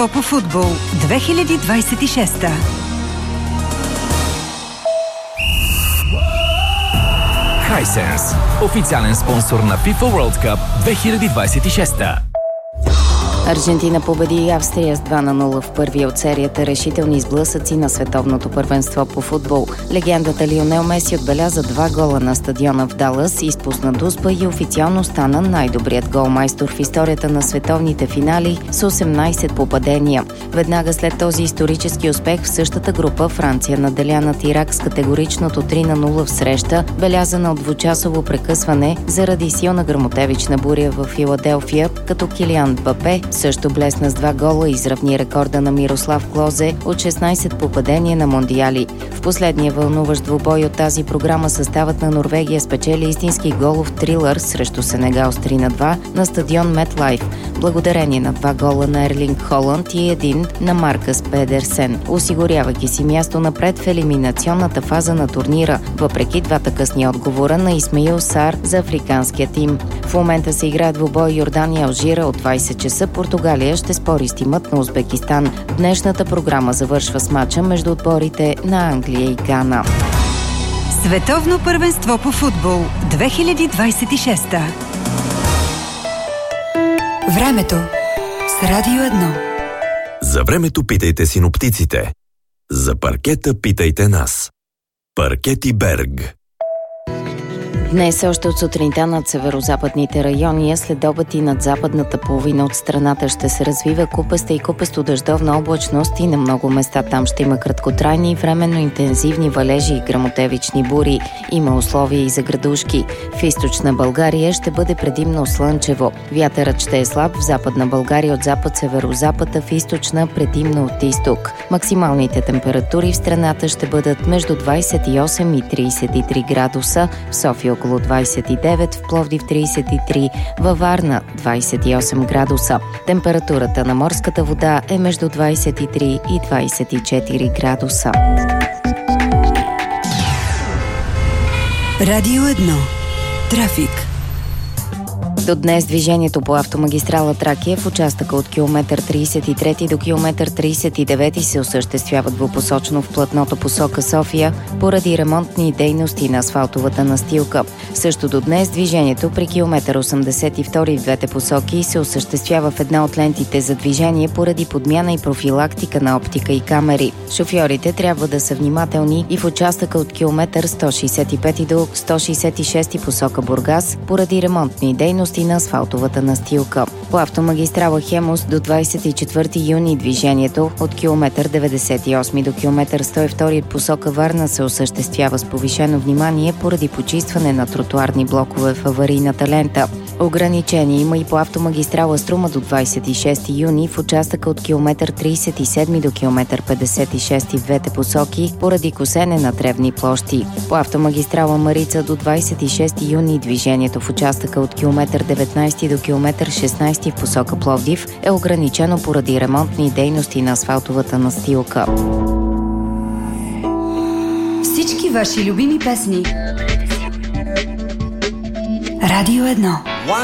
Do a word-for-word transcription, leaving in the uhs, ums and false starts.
по футбол две хиляди двадесет и шеста. Hisense, официален спонсор на FIFA World Cup две хиляди двадесет и шеста. Аржентина победи Австрия с два на нула в първия от серията решителни сблъсъци на световното първенство по футбол. Легендата Лионел Меси отбеляза два гола на стадиона в Далас, изпусна дуспа и официално стана най-добрият голмайстор в историята на световните финали с осемнадесет попадения. Веднага след този исторически успех в същата група Франция наделя над Ирак с категоричното три на нула в среща, белязана от двучасово прекъсване заради силна гръмотевична буря в Филаделфия, като Килиан Мбапе също блесна с два гола и изравни рекорда на Мирослав Клозе от шестнадесет попадения на мондиали. В последния вълнуващ двубой от тази програма съставът на Норвегия спечели истински голов трилър срещу Сенегал с три на два на стадион Метлайф, благодарение на два гола на Ерлинг Холанд и един на Маркъс Педерсен, осигурявайки си място напред в елиминационната фаза на турнира, въпреки двата късни отговора на Исмаил Сар за африканския тим. В момента се играе двубой Йордания-Алжира от двадесет часа. Португалия ще спори с тимът на Узбекистан. Днешната програма завършва с мача между отборите на Англия и Гана. Световно първенство по футбол две хиляди двадесет и шеста. Времето с Радио едно. За времето питайте синоптиците. За паркета питайте нас. Паркети Берг. Днес още от сутринта над северо-западните райони, след обед и над западната половина от страната ще се развива купеста и купесто дъждовна облачност и на много места там ще има краткотрайни и временно интензивни валежи и гръмотевични бури. Има условия и за градушки. В източна България ще бъде предимно слънчево. Вятърът ще е слаб в западна България от запад-северо-запад, а в източна предимно от изток. Максималните температури в страната ще бъдат между двадесет и осем и тридесет и три градуса, в София около двадесет и девет, в Пловдив тридесет и три, във Варна двадесет и осем градуса. Температурата на морската вода е между двадесет и три и двадесет и четири градуса. Радио едно. Трафик. До днес движението по автомагистрала Тракия в участъка от километър тридесет и трети до километър тридесет и девети се осъществява двупосочно в платното посока София поради ремонтни дейности на асфалтовата настилка. Също до днес движението при километър осемдесет и втори в двете посоки се осъществява в една от лентите за движение поради подмяна и профилактика на оптика и камери. Шофьорите трябва да са внимателни и в участъка от километър сто шестдесет и пети до сто шестдесет и шести посока Бургас поради ремонтни дейности на асфалтовата настилка. По автомагистрала Хемус до двадесет и четвърти юни движението от километър деветдесет и осми до километър сто и втори посока Варна се осъществява с повишено внимание поради почистване на тротуарни блокове в аварийната лента. Ограничение има и по автомагистрала Струма до двадесет и шести юни в участъка от километър тридесет и седми до километър петдесет и шести в двете посоки поради косене на тревни площи. По автомагистрала Марица до двадесет и шести юни движението в участъка от километър деветнадесети до километър шестнадесети в посока Пловдив е ограничено поради ремонтни дейности на асфалтовата настилка. Всички ваши любими песни. Радио едно.